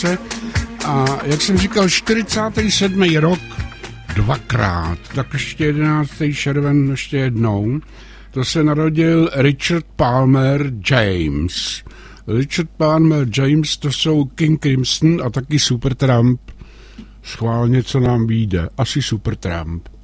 A jak jsem říkal, 47. rok dvakrát, tak ještě 11. červen ještě jednou. To se narodil Richard Palmer James. Richard Palmer James, to jsou King Crimson a taky Supertramp. Schválně, co nám vyjde. Asi Supertramp.